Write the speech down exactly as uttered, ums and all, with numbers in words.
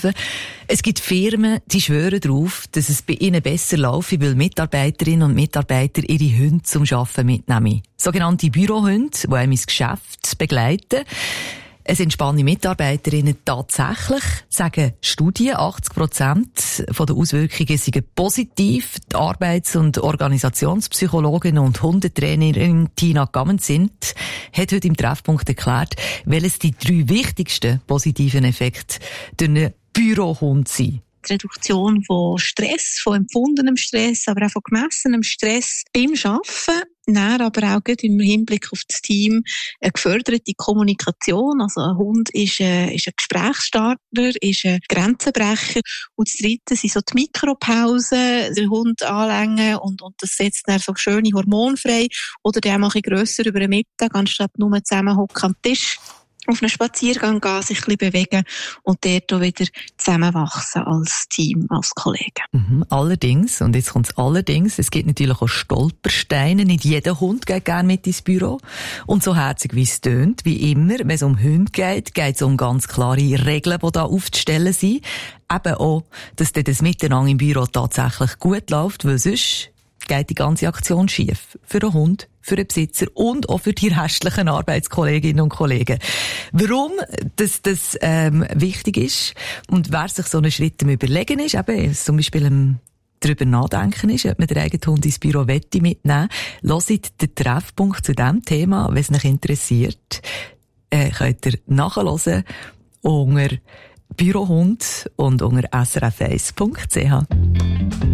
arbeiten. Es gibt Firmen, die schwören darauf, dass es bei ihnen besser laufe, weil Mitarbeiterinnen und Mitarbeiter ihre Hunde zum Arbeiten mitnehmen. Sogenannte Bürohunde, die einem ins Geschäft begleiten. Es entspannen Mitarbeiterinnen tatsächlich, sagen Studien, achtzig Prozent von den Auswirkungen sind positiv. Die Arbeits- und Organisationspsychologin und Hundetrainerin Tina Gammenzind hat heute im Treffpunkt erklärt, welches die drei wichtigsten positiven Effekte durch einen Bürohund sind. Die Reduktion von Stress, von empfundenem Stress, aber auch von gemessenem Stress beim Arbeiten. Dann aber auch im Hinblick auf das Team eine geförderte Kommunikation. Also ein Hund ist ein, ist ein Gesprächsstarter, ist ein Grenzenbrecher. Und das Dritte sind so die Mikropausen, den Hund anlängen und, und das setzt dann so schöne Hormone frei. Oder der auch ein bisschen grösser über den Mittag, anstatt nur zusammenhocken am Tisch. Auf einen Spaziergang gehen, sich ein bisschen bewegen und dort auch wieder zusammenwachsen als Team, als Kollegen. Mhm, allerdings, und jetzt kommt es allerdings, es gibt natürlich auch Stolpersteine. Nicht jeder Hund geht gerne mit ins Büro. Und so herzig wie es tönt, wie immer, wenn es um Hunde geht, geht es um ganz klare Regeln, die da aufzustellen sind. Eben auch, dass dann das Miteinander im Büro tatsächlich gut läuft, weil sonst geht die ganze Aktion schief. Für den Hund, für den Besitzer und auch für die restlichen Arbeitskolleginnen und Kollegen. Warum das, das ähm, wichtig ist und wer sich so einen Schritt am Überlegen ist, eben zum Beispiel ähm, darüber nachdenken ist, ob man den eigenen Hund ins Büro mitnehmen will, hört den Treffpunkt zu diesem Thema, wenn es euch interessiert, äh, könnt ihr nachhören unter Bürohund und unter s r f eins punkt c h.